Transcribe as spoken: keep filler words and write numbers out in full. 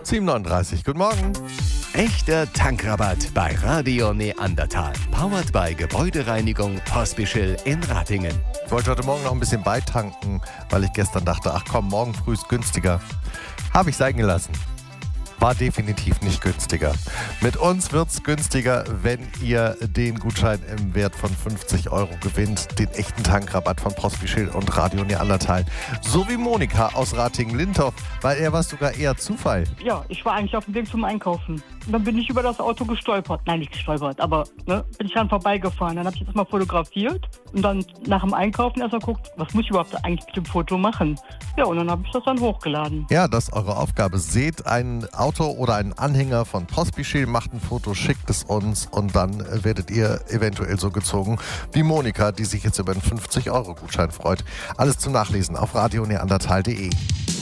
sieben Uhr neununddreißig, guten Morgen. Echter Tankrabatt bei Radio Neandertal. Powered by Gebäudereinigung Pospischl in Ratingen. Ich wollte heute Morgen noch ein bisschen beitanken, weil ich gestern dachte, ach komm, morgen früh ist günstiger. Habe ich sein gelassen. War definitiv nicht günstiger. Mit uns wird es günstiger, wenn ihr den Gutschein im Wert von fünfzig Euro gewinnt. Den echten Tankrabatt von Pospischl und Radio Neandertal. So wie Monika aus Ratingen-Lindorf. Bei er war es sogar eher Zufall. Ja, ich war eigentlich auf dem Weg zum Einkaufen. Und dann bin ich über das Auto gestolpert. Nein, nicht gestolpert, aber ne, bin ich dann vorbeigefahren. Dann habe ich das mal fotografiert und dann nach dem Einkaufen erst mal geguckt, was muss ich überhaupt eigentlich mit dem Foto machen. Ja, und dann habe ich das dann hochgeladen. Ja, das ist eure Aufgabe. Seht ein Auto oder einen Anhänger von Pospischl, macht ein Foto, schickt es uns und dann werdet ihr eventuell so gezogen wie Monika, die sich jetzt über einen fünfzig Euro Gutschein freut. Alles zum Nachlesen auf radio neandertal punkt de.